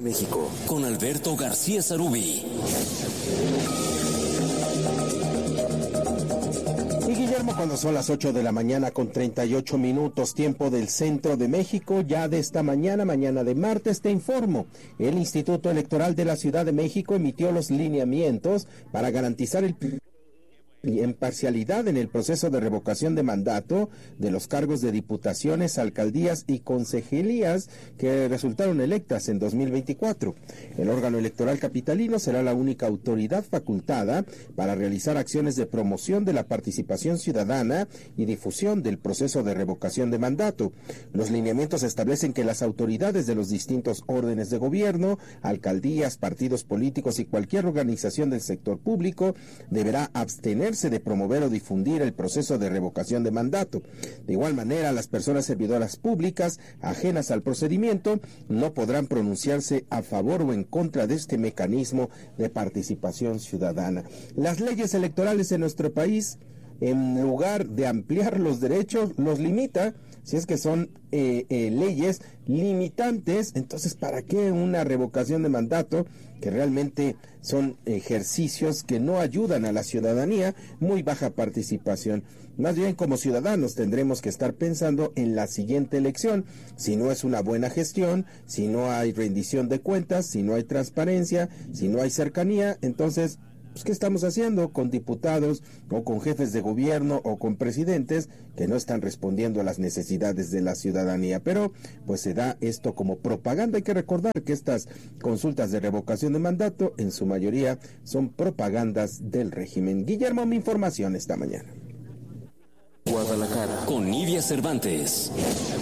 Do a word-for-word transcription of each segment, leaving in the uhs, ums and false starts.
México, con Alberto García Sarubí. Y Guillermo, cuando son las ocho de la mañana con treinta y ocho minutos, tiempo del centro de México, ya de esta mañana, mañana de martes, te informo. El Instituto Electoral de la Ciudad de México emitió los lineamientos para garantizar el y imparcialidad en el proceso de revocación de mandato de los cargos de diputaciones, alcaldías y consejerías que resultaron electas en dos mil veinticuatro. El órgano electoral capitalino será la única autoridad facultada para realizar acciones de promoción de la participación ciudadana y difusión del proceso de revocación de mandato. Los lineamientos establecen que las autoridades de los distintos órdenes de gobierno, alcaldías, partidos políticos y cualquier organización del sector público deberá abstener de promover o difundir el proceso de revocación de mandato. De igual manera, las personas servidoras públicas ajenas al procedimiento no podrán pronunciarse a favor o en contra de este mecanismo de participación ciudadana. Las leyes electorales en nuestro país, en lugar de ampliar los derechos, los limita. Si es que son eh, eh, leyes limitantes, entonces ¿para qué una revocación de mandato? Que realmente son ejercicios que no ayudan a la ciudadanía, muy baja participación. Más bien, como ciudadanos tendremos que estar pensando en la siguiente elección. Si no es una buena gestión, si no hay rendición de cuentas, si no hay transparencia, si no hay cercanía, entonces pues, ¿qué estamos haciendo con diputados o con jefes de gobierno o con presidentes que no están respondiendo a las necesidades de la ciudadanía? Pero pues se da esto como propaganda. Hay que recordar que estas consultas de revocación de mandato en su mayoría son propagandas del régimen. Guillermo, mi información esta mañana. Guadalajara, con Nidia Cervantes.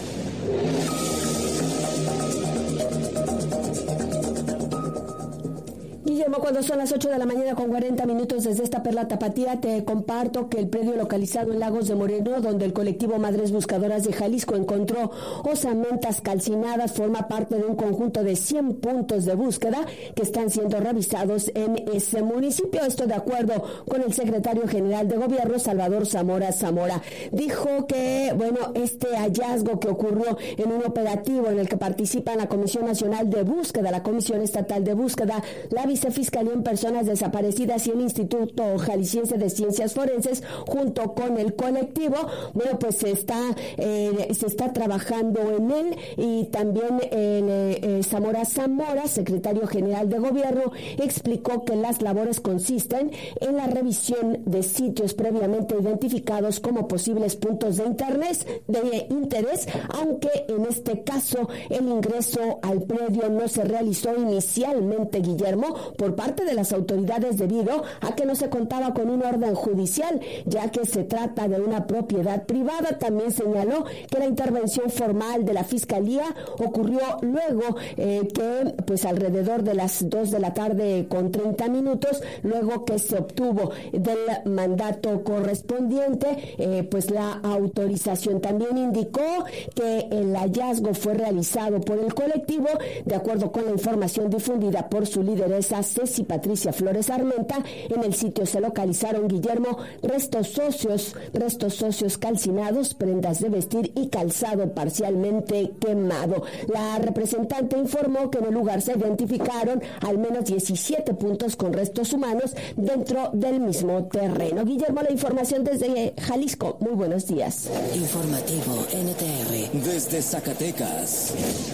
Guillermo, cuando son las ocho de la mañana con cuarenta minutos desde esta Perla Tapatía, te comparto que el predio localizado en Lagos de Moreno, donde el colectivo Madres Buscadoras de Jalisco encontró osamentas calcinadas, forma parte de un conjunto de cien puntos de búsqueda que están siendo revisados en ese municipio. Esto de acuerdo con el secretario general de Gobierno, Salvador Zamora Zamora. Dijo que, bueno, este hallazgo que ocurrió en un operativo en el que participan la Comisión Nacional de Búsqueda, la Comisión Estatal de Búsqueda, la Vicefiscalía en Personas Desaparecidas y el Instituto Jalisciense de Ciencias Forenses, junto con el colectivo, bueno, pues se está eh, se está trabajando en él. Y también el, eh, Zamora Zamora, secretario general de Gobierno, explicó que las labores consisten en la revisión de sitios previamente identificados como posibles puntos de internet, de interés, aunque en este caso el ingreso al predio no se realizó inicialmente, Guillermo, por parte de las autoridades debido a que no se contaba con un orden judicial, ya que se trata de una propiedad privada. También señaló que la intervención formal de la Fiscalía ocurrió luego eh, que, pues alrededor de las dos de la tarde con treinta minutos, luego que se obtuvo del mandato correspondiente, eh, pues la autorización. También indicó que el hallazgo fue realizado por el colectivo, de acuerdo con la información difundida por su lideresa Ceci Patricia Flores Armenta. En el sitio se localizaron, Guillermo, restos socios, restos socios calcinados, prendas de vestir y calzado parcialmente quemado. La representante informó que en el lugar se identificaron al menos diecisiete puntos con restos humanos dentro del mismo terreno. Guillermo, la información desde Jalisco. Muy buenos días. Informativo N T R. Desde Zacatecas.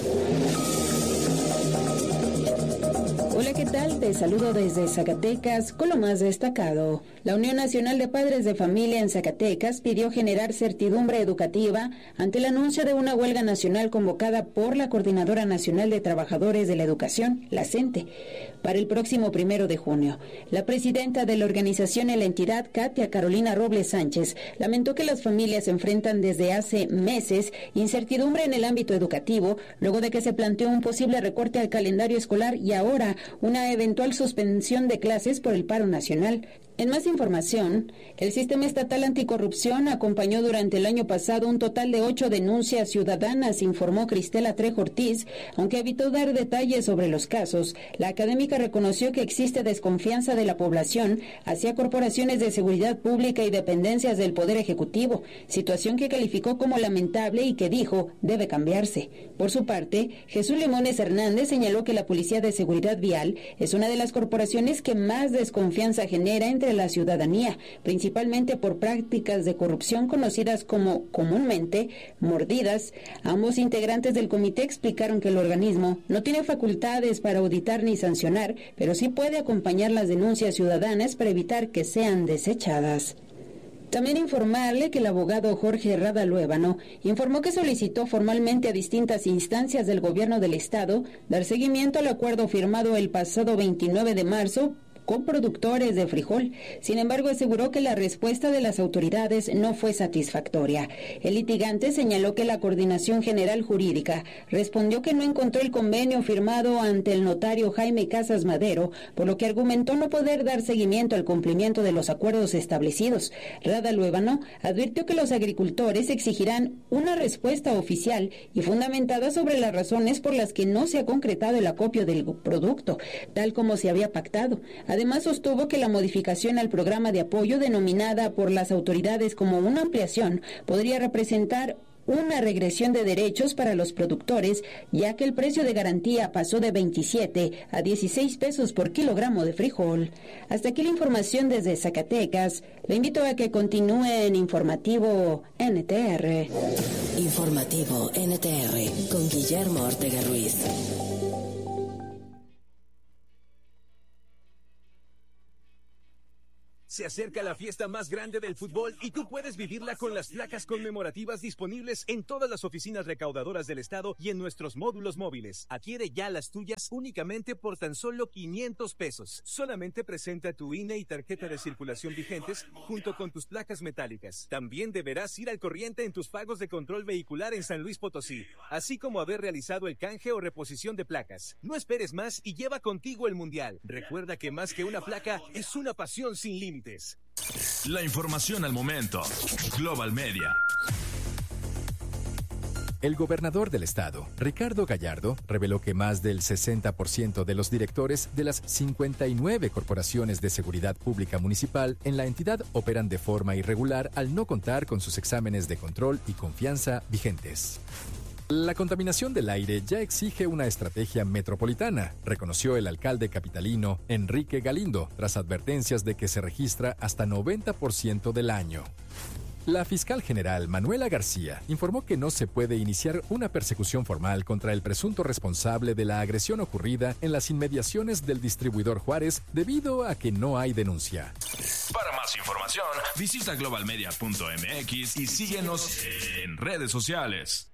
Hola, ¿qué tal? Te saludo desde Zacatecas con lo más destacado. La Unión Nacional de Padres de Familia en Zacatecas pidió generar certidumbre educativa ante el anuncio de una huelga nacional convocada por la Coordinadora Nacional de Trabajadores de la Educación, la CENTE, para el próximo primero de junio. La presidenta de la organización en la entidad, Katia Carolina Robles Sánchez, lamentó que las familias enfrentan desde hace meses incertidumbre en el ámbito educativo, luego de que se planteó un posible recorte al calendario escolar y ahora una eventual suspensión de clases por el paro nacional. En más información, el Sistema Estatal Anticorrupción acompañó durante el año pasado un total de ocho denuncias ciudadanas, informó Cristela Trejo Ortiz. Aunque evitó dar detalles sobre los casos, la académica reconoció que existe desconfianza de la población hacia corporaciones de seguridad pública y dependencias del Poder Ejecutivo, situación que calificó como lamentable y que dijo debe cambiarse. Por su parte, Jesús Limones Hernández señaló que la Policía de Seguridad Vial es una de las corporaciones que más desconfianza genera entre la ciudadanía, principalmente por prácticas de corrupción conocidas como comúnmente mordidas. Ambos integrantes del comité explicaron que el organismo no tiene facultades para auditar ni sancionar, pero sí puede acompañar las denuncias ciudadanas para evitar que sean desechadas. También informarle que el abogado Jorge Rada Luébano informó que solicitó formalmente a distintas instancias del gobierno del estado dar seguimiento al acuerdo firmado el pasado veintinueve de marzo con productores de frijol. Sin embargo, aseguró que la respuesta de las autoridades no fue satisfactoria. El litigante señaló que la Coordinación General Jurídica respondió que no encontró el convenio firmado ante el notario Jaime Casas Madero, por lo que argumentó no poder dar seguimiento al cumplimiento de los acuerdos establecidos. Rada Luébano advirtió que los agricultores exigirán una respuesta oficial y fundamentada sobre las razones por las que no se ha concretado el acopio del producto, tal como se había pactado. Además, sostuvo que la modificación al programa de apoyo denominada por las autoridades como una ampliación podría representar una regresión de derechos para los productores, ya que el precio de garantía pasó de veintisiete a dieciséis pesos por kilogramo de frijol. Hasta aquí la información desde Zacatecas. Le invito a que continúe en Informativo N T R. Informativo N T R con Guillermo Ortega Ruiz. Se acerca la fiesta más grande del fútbol y tú puedes vivirla con las placas conmemorativas disponibles en todas las oficinas recaudadoras del estado y en nuestros módulos móviles. Adquiere ya las tuyas únicamente por tan solo quinientos pesos. Solamente presenta tu I N E y tarjeta de circulación vigentes junto con tus placas metálicas. También deberás ir al corriente en tus pagos de control vehicular en San Luis Potosí, así como haber realizado el canje o reposición de placas. No esperes más y lleva contigo el mundial. Recuerda que más que una placa es una pasión sin límites. La información al momento. Global Media. El gobernador del estado, Ricardo Gallardo, reveló que más del sesenta por ciento de los directores de las cincuenta y nueve corporaciones de seguridad pública municipal en la entidad operan de forma irregular al no contar con sus exámenes de control y confianza vigentes. La contaminación del aire ya exige una estrategia metropolitana, reconoció el alcalde capitalino Enrique Galindo, tras advertencias de que se registra hasta noventa por ciento del año. La fiscal general Manuela García informó que no se puede iniciar una persecución formal contra el presunto responsable de la agresión ocurrida en las inmediaciones del distribuidor Juárez debido a que no hay denuncia. Para más información, visita global media punto m x y síguenos en redes sociales.